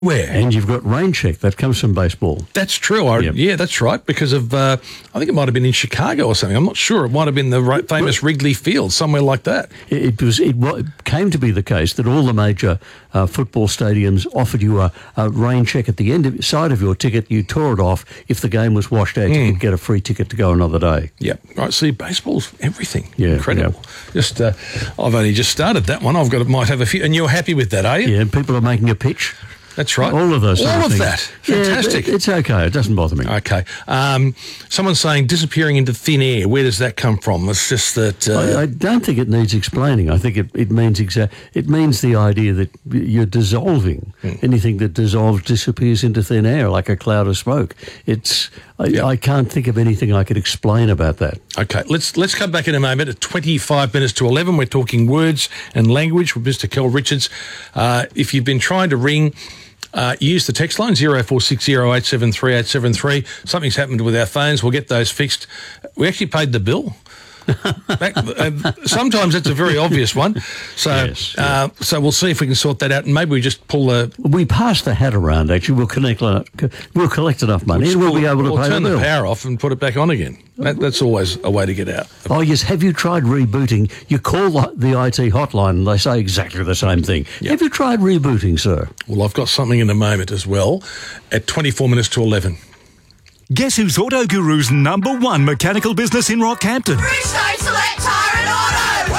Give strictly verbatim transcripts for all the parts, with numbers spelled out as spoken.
Where? And you've got Rain Check. That comes from baseball. That's true. I, Yep. Yeah, that's right. Because of, uh, I think it might have been in Chicago or something. I'm not sure. It might have been the ra- famous Wrigley Field, somewhere like that. It, it was. It, wa- it came to be the case that all the major uh, football stadiums offered you a, a Rain Check at the end of, side of your ticket. You tore it off. If the game was washed out, you could get a free ticket to go another day. Yeah. Right. See, baseball's everything. Yeah, Incredible. Just, uh, I've only just started that one. I've got, might have a few, and you're happy with that, are you? Yeah, and people are making a pitch. That's right. All of those. All sort of, of things. that. Fantastic. Yeah, it- it's okay. It doesn't bother me. Okay. Um, someone's saying disappearing into thin air. Where does that come from? It's just that... Uh, I, I don't think it needs explaining. I think it, it means exa- It means the idea that you're dissolving. Mm. Anything that dissolves disappears into thin air like a cloud of smoke. It's. I, Yeah. I can't think of anything I could explain about that. Okay, let's let's come back in a moment at twenty-five minutes to eleven. We're talking words and language with Mister Kel Richards. Uh, if you've been trying to ring... Uh, use the text line zero four six zero eight seven three eight seven three. Something's happened with our phones. We'll get those fixed. We actually paid the bill. That, uh, sometimes it's a very obvious one. So, Yes, uh, so we'll see if we can sort that out, and maybe we just pull the. We pass the hat around. Actually, we'll connect. We'll collect enough money, and we'll be able to we'll pay turn the the bill. power off and put it back on again. That, that's always a way to get out. Oh yes. Have you tried rebooting? You call the, the I T hotline, and they say exactly the same thing. Yep. Have you tried rebooting, sir? Well, I've got something in a moment as well. At twenty-four minutes to eleven. Guess who's Auto Guru's number one mechanical business in Rockhampton? Bridgestone Select Tyre and Auto!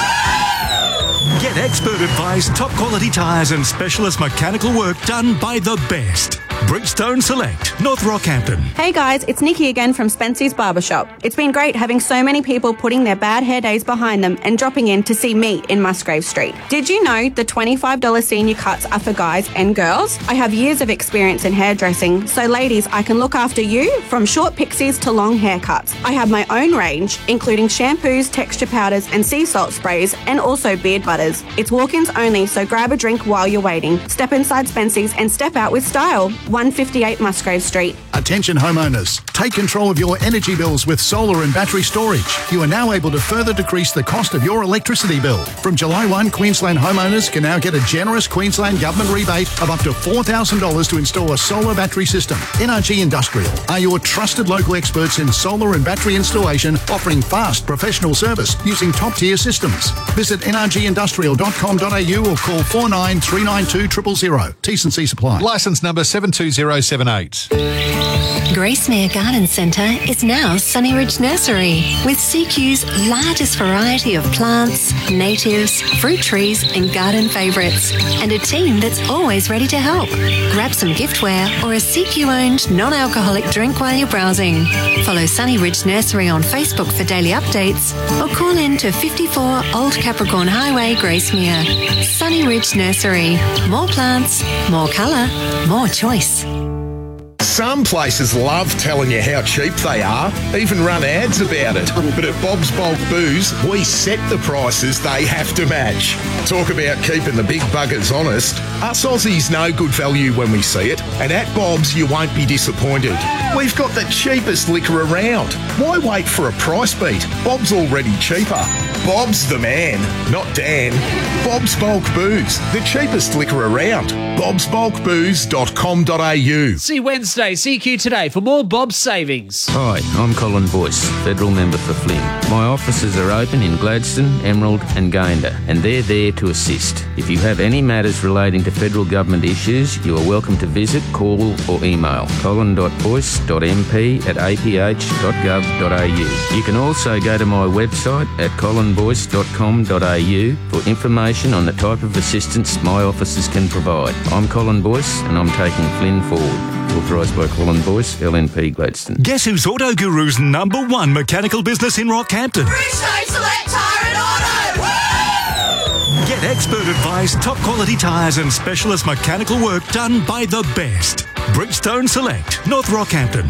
Woo! Get expert advice, top quality tyres and specialist mechanical work done by the best. Bridgestone Select, North Rockhampton. Hey guys, it's Nikki again from Spency's Barbershop. It's been great having so many people putting their bad hair days behind them and dropping in to see me in Musgrave Street. Did you know the twenty-five dollars senior cuts are for guys and girls? I have years of experience in hairdressing, so ladies, I can look after you from short pixies to long haircuts. I have my own range, including shampoos, texture powders and sea salt sprays, and also beard butters. It's walk-ins only, so grab a drink while you're waiting. Step inside Spency's and step out with style. one fifty-eight Musgrave Street. Attention homeowners, take control of your energy bills with solar and battery storage. You are now able to further decrease the cost of your electricity bill. From July first, Queensland homeowners can now get a generous Queensland Government rebate of up to four thousand dollars to install a solar battery system. N R G Industrial are your trusted local experts in solar and battery installation, offering fast professional service using top-tier systems. Visit n r g industrial dot com dot a u or call four nine three nine two zero zero zero. T's and C's apply. Licence number seven two zero seven eight. Gracemere Garden Centre is now Sunny Ridge Nursery with C Q's largest variety of plants, natives, fruit trees and garden favourites, and a team that's always ready to help. Grab some giftware or a C Q-owned non-alcoholic drink while you're browsing. Follow Sunny Ridge Nursery on Facebook for daily updates or call in to fifty-four Old Capricorn Highway, Gracemere. Sunny Ridge Nursery. More plants, more colour, more choice. Some places love telling you how cheap they are, even run ads about it. But at Bob's Bulk Booze, we set the prices they have to match. Talk about keeping the big buggers honest. Us Aussies know good value when we see it, and at Bob's you won't be disappointed. We've got the cheapest liquor around. Why wait for a price beat? Bob's already cheaper. Bob's the man, not Dan. Bob's Bulk Booze, the cheapest liquor around. bobs bulk booze dot com dot a u. See Wednesday, C Q Today for more Bob's savings. Hi, I'm Colin Boyce, Federal Member for Flynn. My offices are open in Gladstone, Emerald and Gayndah, and they're there to assist. If you have any matters relating to federal government issues, you are welcome to visit, call or email colin dot boyce dot m p at a p h dot gov dot a u. You can also go to my website at colin boyce dot com dot a u for information on the type of assistance my offices can provide. I'm Colin Boyce and I'm taking Flynn forward. Authorised by Colin Boyce, L N P Gladstone. Guess who's Auto Guru's number one mechanical business in Rockhampton? Bridgestone Select Tyre and Auto! Woo! Get expert advice, top quality tyres and specialist mechanical work done by the best. Bridgestone Select, North Rockhampton.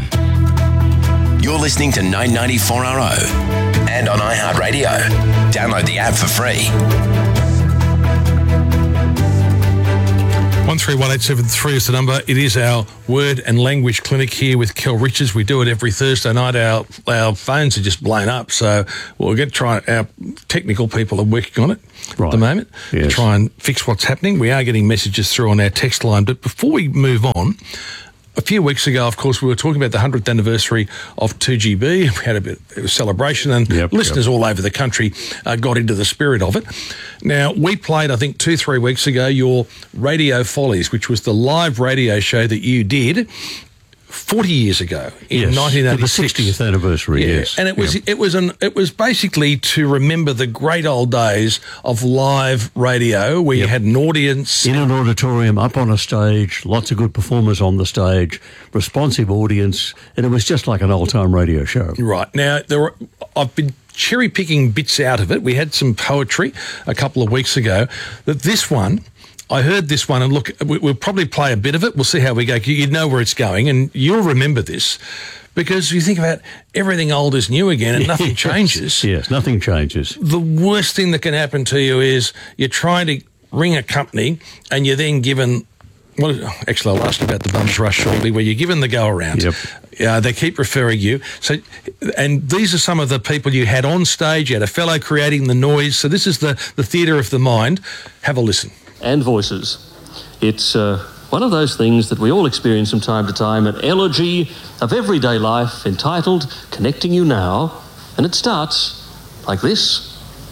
You're listening to nine ninety-four R O and on iHeartRadio. Download the app for free. one three one eight seven three is the number. It is our word and language clinic here with Kel Richards. We do it every Thursday night. Our our phones are just blown up, so we'll get try. Our technical people are working on it right. at the moment yes. to try and fix what's happening. We are getting messages through on our text line, but before we move on, a few weeks ago, of course, we were talking about the one hundredth anniversary of two G B. We had a bit of a celebration, and yep, listeners yep. all over the country uh, got into the spirit of it. Now, we played, I think, two, three weeks ago, your Radio Follies, which was the live radio show that you did forty years ago in yes, nineteen eighty-six. For the sixtieth anniversary, yeah. yes. And it was yep. it was an it was basically to remember the great old days of live radio where yep. you had an audience in an auditorium, up on a stage, lots of good performers on the stage, responsive audience, and it was just like an old time radio show. Right. Now there were I've been cherry picking bits out of it. We had some poetry a couple of weeks ago. That this one I heard this one, and look, we'll probably play a bit of it. We'll see how we go. You know where it's going, and you'll remember this because you think about everything old is new again and nothing yes, changes. Yes, nothing changes. The worst thing that can happen to you is you're trying to ring a company and you're then given, well, actually, I'll ask you about the bums rush shortly, where you're given the go around. Yep. Uh, they keep referring you. So, and these are some of the people you had on stage. You had a fellow creating the noise. So this is the, the theatre of the mind. Have a listen. And voices. It's uh, one of those things that we all experience from time to time, an elegy of everyday life entitled Connecting You Now, and it starts like this.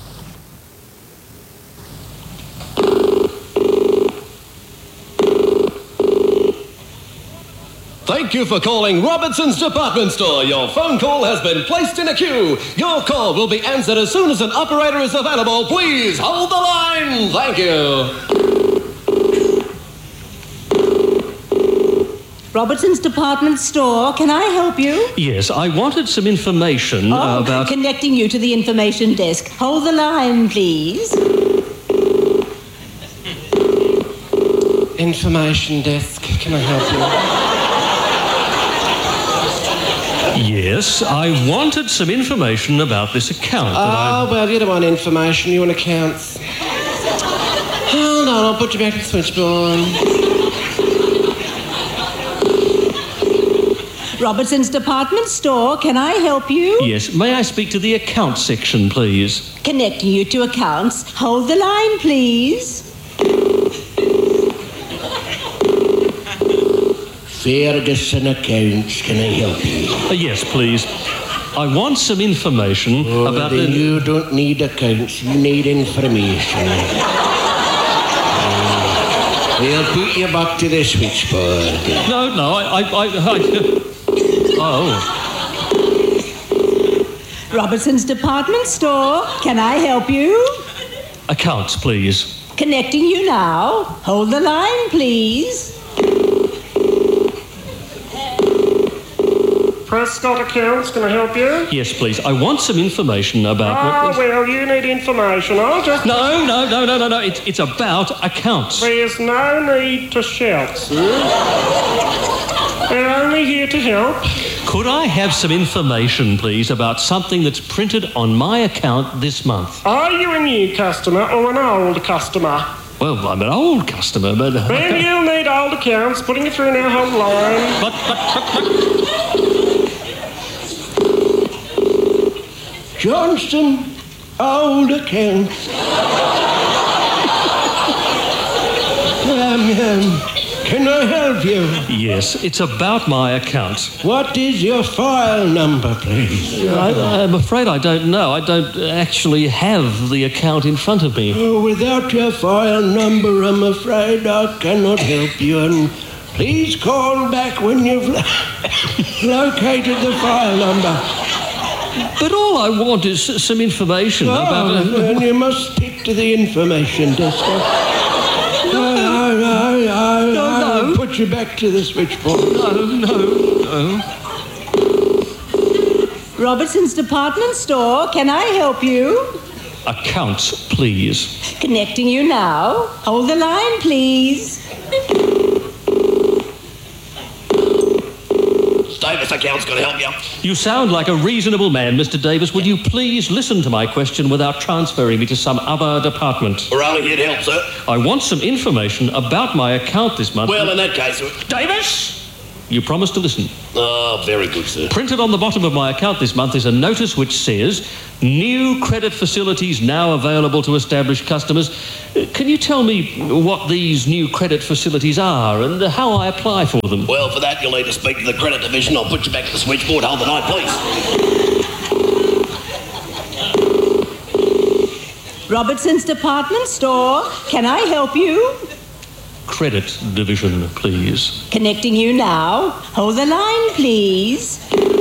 Thank you for calling Robertson's Department Store. Your phone call has been placed in a queue. Your call will be answered as soon as an operator is available. Please hold the line. Thank you. Robertson's Department Store, can I help you? Yes, I wanted some information oh, about... connecting you to the information desk. Hold the line, please. Information desk, can I help you? Yes, I wanted some information about this account. Oh, well, you don't want information, you want accounts. Hold on, I'll put you back to the switchboard. Robertson's Department Store, can I help you? Yes, may I speak to the account section, please? Connecting you to accounts. Hold the line, please. Ferguson Accounts, can I help you? Uh, yes, please. I want some information oh, about... Then the... you don't need accounts, you need information. uh, we'll put you back to the switchboard. No, no, I... I, I, I... Oh. Robertson's Department Store, can I help you? Accounts, please. Connecting you now. Hold the line, please. Prescott Accounts, can I help you? Yes, please. I want some information about... Oh, what... well, you need information. I'll just... No, no, no, no, no, no. It's, it's about accounts. There's no need to shout, sir. We're only here to help. Could I have some information, please, about something that's printed on my account this month? Are you a new customer or an old customer? Well, I'm an old customer, but... Then you'll need old accounts, putting you through an whole line. But, but, but, but... Johnston, old accounts. um, um, can I help you? Yes, it's about my account. What is your file number, please? I, I'm afraid I don't know. I don't actually have the account in front of me. Oh, without your file number, I'm afraid I cannot help you. And please call back when you've located the file number. But all I want is some information oh, about... Uh, then you must speak to the information desk. No, no, no, no, no, no. Put you back to the switchboard. No, no, no. Robertson's Department Store, can I help you? Accounts, please. Connecting you now. Hold the line, please. Davis account's going to help you. You sound like a reasonable man, Mister Davis. Would you please listen to my question without transferring me to some other department? We're only here to help, sir. I want some information about my account this month. Well, in that case... Davis! You promised to listen. Oh, very good, sir. Printed on the bottom of my account this month is a notice which says, new credit facilities now available to established customers. Uh, Can you tell me what these new credit facilities are and how I apply for them? Well, for that, you'll need to speak to the credit division. I'll put you back to the switchboard. Hold the line, please. Robertson's department store. Can I help you? Credit division, please. Connecting you now. Hold the line, please.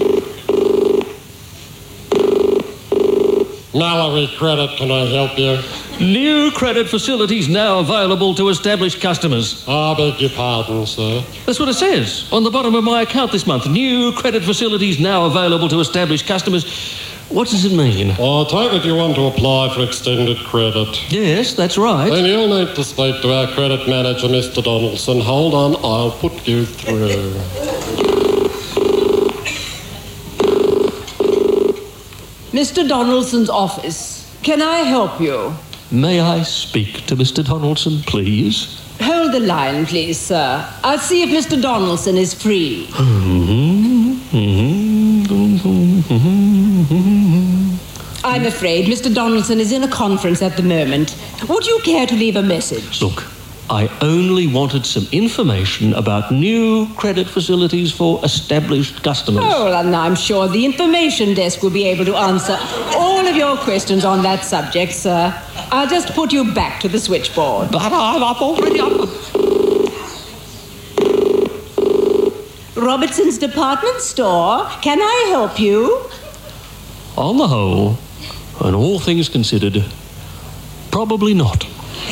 Mallory Credit, can I help you? New credit facilities now available to established customers. I beg your pardon, sir. That's what it says on the bottom of my account this month. New credit facilities now available to established customers. What does it mean? I take it you want to apply for extended credit. Yes, that's right. Then you'll need to speak to our credit manager, Mister Donaldson. Hold on, I'll put you through. Mister Donaldson's office. Can I help you? May I speak to Mister Donaldson, please? Hold the line, please, sir. I'll see if Mister Donaldson is free. I'm afraid Mister Donaldson is in a conference at the moment. Would you care to leave a message? Look, I only wanted some information about new credit facilities for established customers. Oh, and I'm sure the information desk will be able to answer all of your questions on that subject, sir. I'll just put you back to the switchboard. But I'm up already up. Robertson's department store. Can I help you? On the whole, and all things considered, probably not.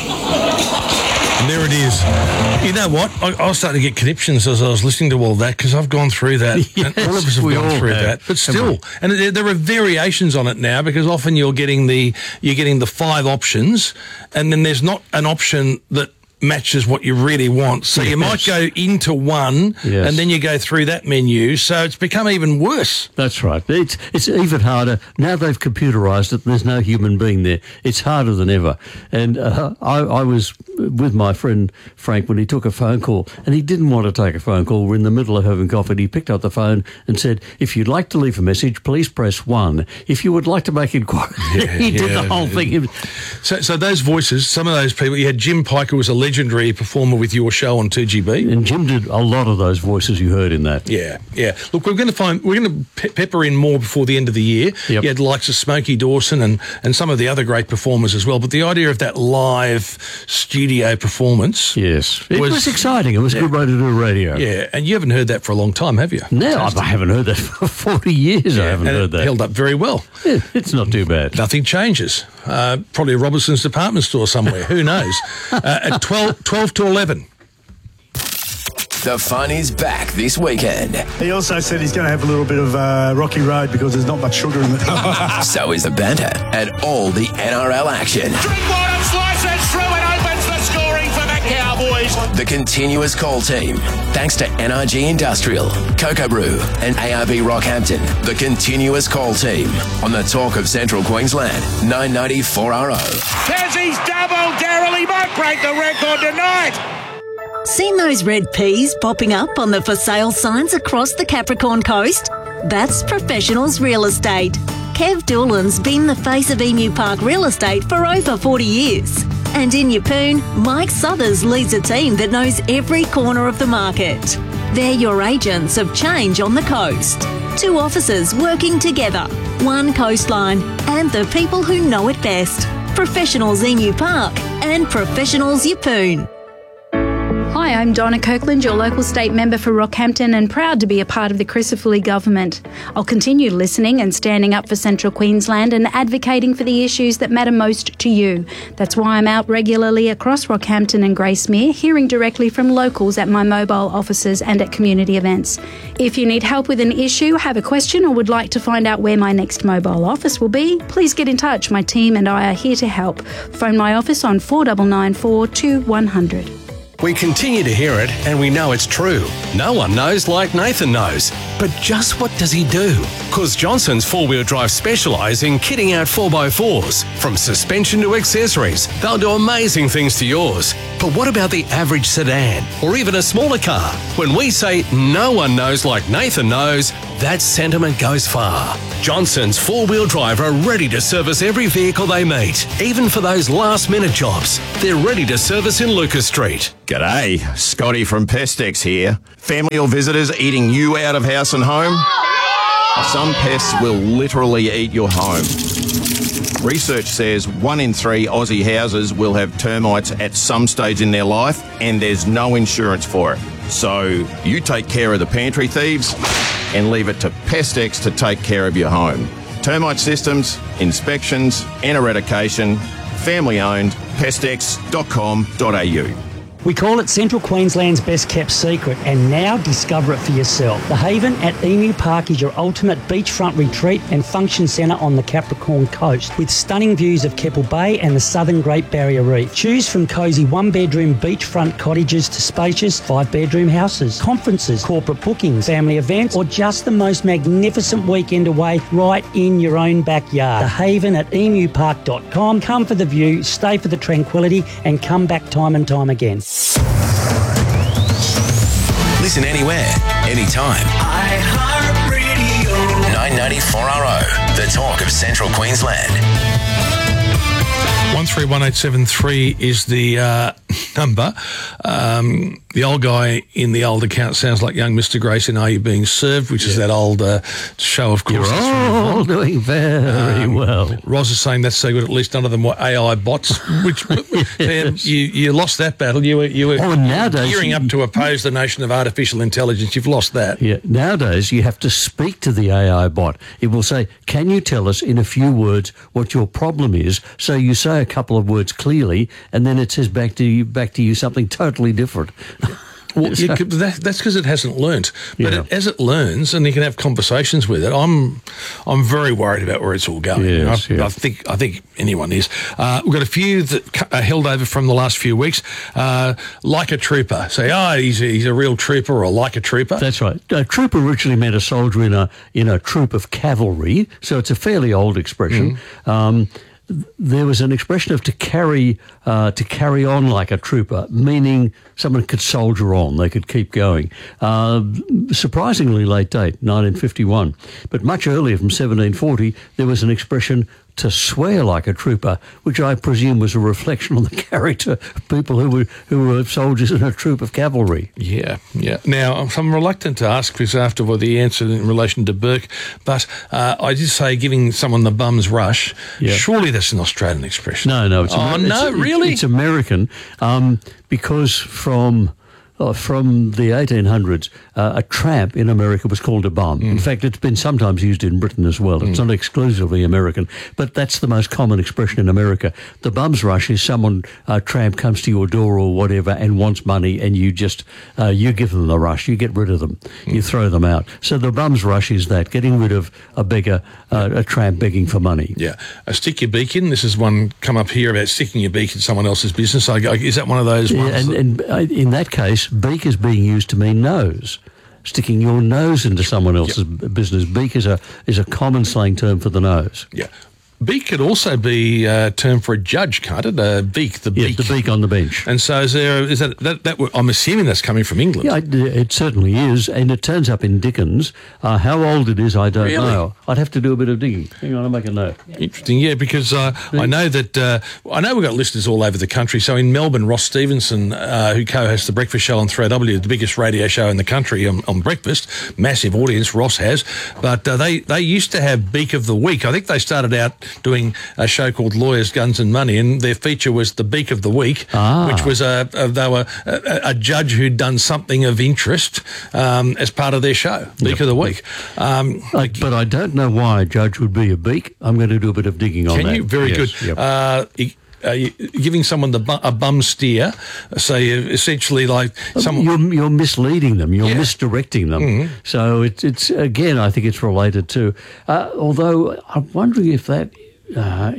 And there it is. You know what? I, I was starting to get conniptions as I was listening to all that because I've gone through that. Yes, and all of us have we gone all through have. that. But still, and there, there are variations on it now because often you're getting the you're getting the five options, and then there's not an option that matches what you really want. So you might go into one Yes. and then you go through that menu. So it's become even worse. That's right. It's it's even harder. Now they've computerised it. There's no human being there. It's harder than ever. And uh, I, I was with my friend Frank when he took a phone call, and he didn't want to take a phone call. We're in the middle of having coffee. And he picked up the phone and said, if you'd like to leave a message, please press one. If you would like to make inquiry. Yeah, he did yeah. the whole thing. So, so those voices, some of those people, you had Jim Piker was a legendary performer with your show on two G B. And Jim did a lot of those voices you heard in that. Yeah, yeah. Look, we're going to find we're going to pe- pepper in more before the end of the year. Yep. You had the likes of Smokey Dawson and and some of the other great performers as well. But the idea of that live studio performance, yes, it was, was exciting. It was yeah. a good way to do radio. Yeah, and you haven't heard that for a long time, have you? No, I haven't heard that for forty years. Yeah, I haven't and heard it that. held up very well. Yeah, it's not too bad. Nothing changes. Uh, probably a Robertson's department store somewhere. Who knows? Uh, at twelve, twelve to eleven. The fun is back this weekend. He also said he's going to have a little bit of uh, rocky road because there's not much sugar in it. So is the banter and all the N R L action. Drinkwater slices through and opens the scoring for the Cowboys. The continuous call team. Thanks to N R G Industrial, Cocoa Brew and A R B Rockhampton. The continuous call team on the Talk of Central Queensland, nine ninety four R O. Tassie's double. Daryl, he might break the record tonight. Seen those red peas popping up on the for sale signs across the Capricorn coast? That's Professionals Real Estate. Kev Doolan's been the face of Emu Park Real Estate for over forty years. And in Yeppoon, Mike Southers leads a team that knows every corner of the market. They're your agents of change on the coast. Two offices working together, one coastline, and the people who know it best. Professionals Emu Park and Professionals Yeppoon. Hi, I'm Donna Kirkland, your local state member for Rockhampton, and proud to be a part of the Crisafulli government. I'll continue listening and standing up for Central Queensland and advocating for the issues that matter most to you. That's why I'm out regularly across Rockhampton and Gracemere, hearing directly from locals at my mobile offices and at community events. If you need help with an issue, have a question, or would like to find out where my next mobile office will be, please get in touch. My team and I are here to help. Phone my office on four nine nine four two one zero zero. We continue to hear it, and we know it's true. No one knows like Nathan knows. But just what does he do? Because Johnson's four-wheel drive specialise in kitting out four by fours. From suspension to accessories, they'll do amazing things to yours. But what about the average sedan, or even a smaller car? When we say no one knows like Nathan knows, that sentiment goes far. Johnson's four-wheel drive are ready to service every vehicle they meet, even for those last-minute jobs. They're ready to service in Lucas Street. G'day, Scotty from Pestex here. Family or visitors eating you out of house and home? Some pests will literally eat your home. Research says one in three Aussie houses will have termites at some stage in their life, and there's no insurance for it. So you take care of the pantry thieves and leave it to Pestex to take care of your home. Termite systems, inspections and eradication, family owned, pestex dot com dot a u. We call it Central Queensland's best kept secret, and now discover it for yourself. The Haven at Emu Park is your ultimate beachfront retreat and function centre on the Capricorn coast, with stunning views of Keppel Bay and the southern Great Barrier Reef. Choose from cosy one-bedroom beachfront cottages to spacious five-bedroom houses, conferences, corporate bookings, family events, or just the most magnificent weekend away right in your own backyard. The Haven at emu park dot com. Come for the view, stay for the tranquility, and come back time and time again. Listen anywhere, anytime. iHeartRadio. nine ninety-four R O, the talk of Central Queensland. one three one eight seven three is the uh, number. Um, the old guy in the old account sounds like young Mister Grace in Are You Being Served, which yeah. is that old uh, show, of course. You're all doing very um, well. Roz is saying that's so good, at least none of them were A I bots, which yes. you, you lost that battle. You were, you were oh, nowadays, gearing up to oppose the notion of artificial intelligence. You've lost that. Yeah. Nowadays, you have to speak to the A I bot. It will say, can you tell us in a few words what your problem is? So you say a couple of words clearly, and then it says back to you, back to you something totally different. Well, so, yeah, that, that's because it hasn't learnt. But yeah. it, as it learns, and you can have conversations with it, I'm I'm very worried about where it's all going. Yes, I, yeah. I think I think anyone is. Uh, we've got a few that are held over from the last few weeks. Uh, like a trooper, say, oh, he's a, he's a real trooper, or like a trooper. That's right. A trooper originally meant a soldier in a in a troop of cavalry, so it's a fairly old expression. Mm. Um, There was an expression of to carry uh, to carry on like a trooper, meaning someone could soldier on, they could keep going. Uh, surprisingly late date, nineteen fifty-one. But much earlier, from seventeen forty, there was an expression to swear like a trooper, which I presume was a reflection on the character of people who were who were soldiers in a troop of cavalry. Yeah, yeah. Now, I'm reluctant to ask Chris after the answer in relation to Burke, but uh, I did say giving someone the bum's rush. Yeah. Surely that's an Australian expression. No, no. It's oh, Amer- no, it's, really? It's, it's American um, because from... Oh, from the eighteen hundreds, uh, a tramp in America was called a bum. Mm. In fact, it's been sometimes used in Britain as well. It's mm. not exclusively American, but that's the most common expression in America. The bum's rush is someone, a tramp comes to your door or whatever and wants money, and you just, uh, you give them the rush, you get rid of them, mm. you throw them out. So the bum's rush is that, getting rid of a beggar, uh, a tramp begging for money. Yeah. Uh, stick your beak in. This is one come up here about sticking your beak in someone else's business. I, I, is that one of those ones? Yeah, and, and uh, in that case, beak is being used to mean nose, sticking your nose into someone else's yep. business. Beak is a is a common slang term for the nose. Yeah. Beak could also be a term for a judge, can't it? A beak, the beak. Yeah, the beak on the bench. And so is there, is that, that, that, I'm assuming that's coming from England. Yeah, it, it certainly is, and it turns up in Dickens. Uh, how old it is, I don't really? know. I'd have to do a bit of digging. Hang on, I'll make a note. Interesting, yeah, because uh, I know that, uh, I know we've got listeners all over the country. So in Melbourne, Ross Stevenson, uh, who co-hosts the Breakfast Show on three W, the biggest radio show in the country on, on breakfast, massive audience, Ross has, but uh, they, they used to have Beak of the Week. I think they started out doing a show called Lawyers, Guns and Money, and their feature was the Beak of the Week, ah. which was a, a they were a, a judge who'd done something of interest um, as part of their show, Beak yep. of the Week. Um, uh, but I don't know why a judge would be a beak. I'm going to do a bit of digging on can that. Can you? Very yes. good. Yep. Uh, Uh, giving someone the bu- a bum steer, so you essentially like someone you're, you're misleading them, you're yeah. misdirecting them. Mm-hmm. So it's it's again, I think it's related to. Uh, although I'm wondering if that. Uh,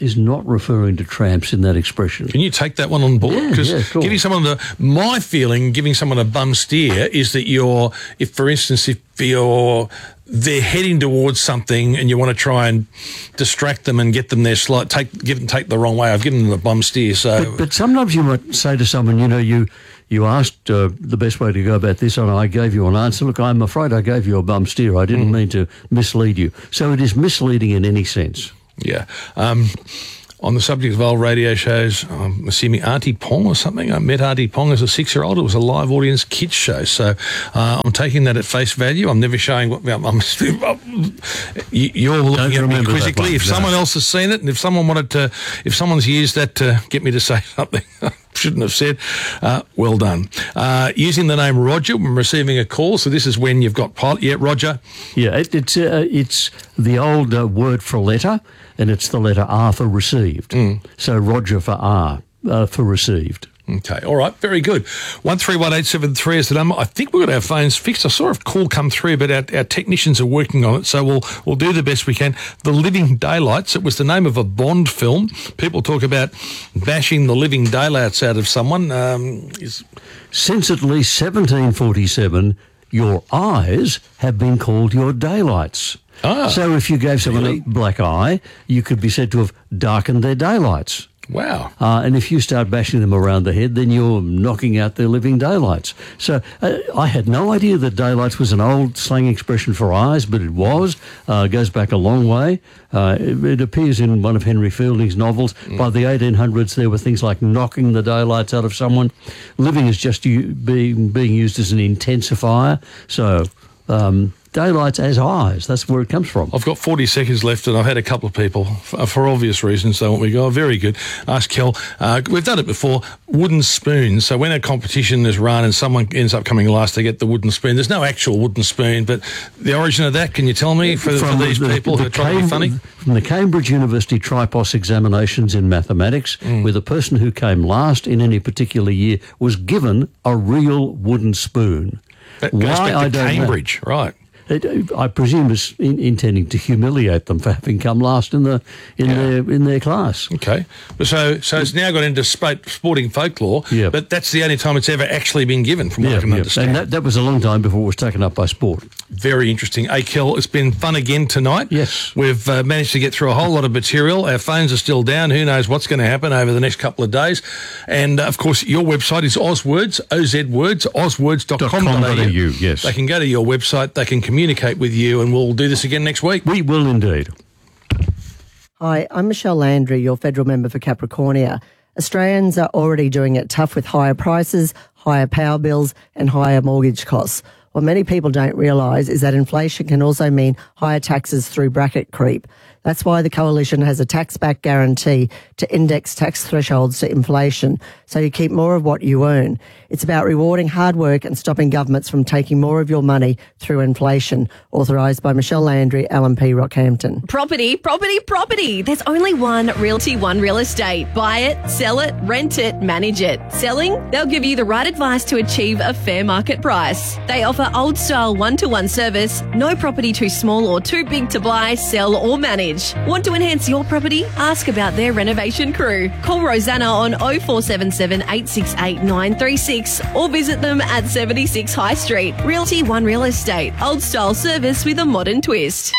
is not referring to tramps in that expression. Can you take that one on board? Yeah, Because yeah, sure. giving someone the my feeling, giving someone a bum steer is that you're, if for instance, if you're they're heading towards something and you want to try and distract them and get them there slight take give them take the wrong way. I've given them a bum steer. So, but, but sometimes you might say to someone, you know, you you asked uh, the best way to go about this, and I gave you an answer. Look, I'm afraid I gave you a bum steer. I didn't mm. mean to mislead you. So it is misleading in any sense. Yeah. Um, on the subject of old radio shows, I'm assuming Auntie Pong or something. I met Auntie Pong as a six-year-old. It was a live audience kids show. So uh, I'm taking that at face value. I'm never showing what I'm, I'm you're looking Don't at me quizzically. one, If no. someone else has seen it, and if someone wanted to, if someone's used that to get me to say something shouldn't have said, uh, well done. Uh, using the name Roger when receiving a call. So this is when you've got pilot. Yeah, Roger. Yeah, it, it's uh, it's the old uh, word for letter, and it's the letter R for received. Mm. So Roger for R uh, for received. Okay, all right, very good. One three one eight seven three is the number. I think we've got our phones fixed. I saw a call come through, but our, our technicians are working on it, so we'll we'll do the best we can. The Living Daylights. It was the name of a Bond film. People talk about bashing the living daylights out of someone. Um, is Since at least seventeen forty-seven, your eyes have been called your daylights. Ah, so if you gave someone really? a black eye, you could be said to have darkened their daylights. Wow. Uh, and if you start bashing them around the head, then you're knocking out their living daylights. So uh, I had no idea that daylights was an old slang expression for eyes, but it was. Uh, goes back a long way. Uh, it, it appears in one of Henry Fielding's novels. Mm. By the eighteen hundreds, there were things like knocking the daylights out of someone. Living is just u- being, being used as an intensifier. So... Um, Daylights as eyes. That's where it comes from. I've got forty seconds left, and I've had a couple of people, for, for obvious reasons, they want me to go. Very good. Ask Kel. Uh, we've done it before. Wooden spoon. So when a competition is run and someone ends up coming last, they get the wooden spoon. There's no actual wooden spoon, but the origin of that, can you tell me, for, for these the, people the who are trying to be funny? From the Cambridge University Tripos examinations in mathematics, mm. where the person who came last in any particular year was given a real wooden spoon. That goes Why, back to I don't Cambridge, know. Right. It, I presume it's in, intending to humiliate them for having come last in the in yeah. their in their class. Okay, so so it's now got into sp- sporting folklore. Yeah. But that's the only time it's ever actually been given, from what yeah, I can yeah. understand. And that, that was a long time before it was taken up by sport. Very interesting. Hey, Kel, it's been fun again tonight. Yes, we've uh, managed to get through a whole lot of material. Our phones are still down. Who knows what's going to happen over the next couple of days? And uh, of course, your website is Ozwords, O Z Words, ozwords dot com dot a u. Yes, they can go to your website. They can communicate with you. And we'll do this again next week. We will indeed. Hi, I'm Michelle Landry, your federal member for Capricornia. Australians are already doing it tough with higher prices, higher power bills and higher mortgage costs. What many people don't realise is that inflation can also mean higher taxes through bracket creep. That's why the Coalition has a tax-back guarantee to index tax thresholds to inflation, so you keep more of what you earn. It's about rewarding hard work and stopping governments from taking more of your money through inflation. Authorised by Michelle Landry, L M P, Rockhampton. Property, property, property. There's only one Realty One Real Estate. Buy it, sell it, rent it, manage it. Selling? They'll give you the right advice to achieve a fair market price. They offer old-style one-to-one service, no property too small or too big to buy, sell or manage. Want to enhance your property? Ask about their renovation crew. Call Rosanna on oh four seven seven, eight six eight, nine three six or visit them at seventy-six High Street. Realty One Real Estate. Old style service with a modern twist.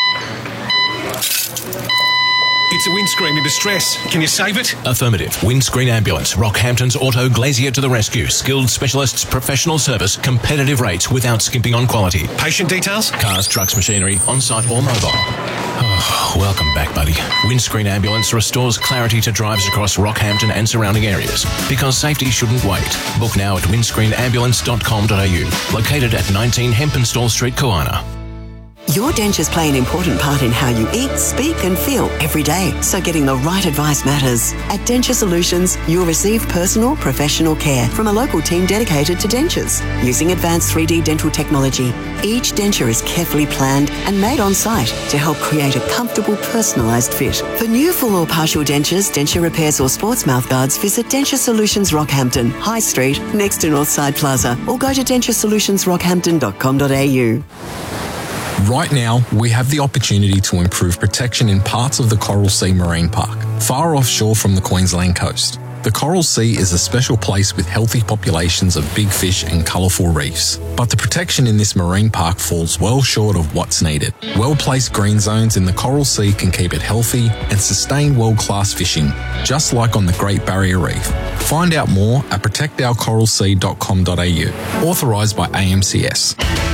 It's a windscreen in distress. Can you save it? Affirmative. Windscreen Ambulance. Rockhampton's Auto Glazier to the rescue. Skilled specialists, professional service, competitive rates without skimping on quality. Patient details? Cars, trucks, machinery, on-site or mobile. Oh, welcome back, buddy. Windscreen Ambulance restores clarity to drives across Rockhampton and surrounding areas. Because safety shouldn't wait. Book now at windscreen ambulance dot com dot a u. Located at nineteen Hempenstall Street, Koana. Your dentures play an important part in how you eat, speak and feel every day, so getting the right advice matters. At Denture Solutions, you'll receive personal, professional care from a local team dedicated to dentures. Using advanced three D dental technology, each denture is carefully planned and made on site to help create a comfortable, personalised fit. For new full or partial dentures, denture repairs or sports mouthguards, visit Denture Solutions Rockhampton, High Street, next to Northside Plaza, or go to denture solutions rockhampton dot com dot a u. Right now, we have the opportunity to improve protection in parts of the Coral Sea Marine Park, far offshore from the Queensland coast. The Coral Sea is a special place with healthy populations of big fish and colourful reefs. But the protection in this marine park falls well short of what's needed. Well-placed green zones in the Coral Sea can keep it healthy and sustain world-class fishing, just like on the Great Barrier Reef. Find out more at protect our coral sea dot com dot a u. Authorised by A M C S.